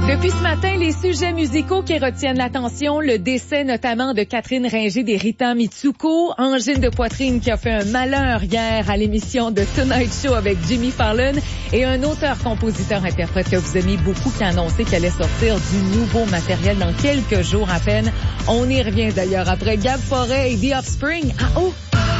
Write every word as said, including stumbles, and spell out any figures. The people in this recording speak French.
Depuis ce matin, les sujets musicaux qui retiennent l'attention, le décès notamment de Catherine Ringer d'Rita Mitsuko, angine de poitrine qui a fait un malheur hier à l'émission de Tonight Show avec Jimmy Fallon, et un auteur-compositeur-interprète que vous aimez beaucoup qui a annoncé qu'il allait sortir du nouveau matériel dans quelques jours à peine. On y revient d'ailleurs après Gab Forêt et The Offspring. Ah oh!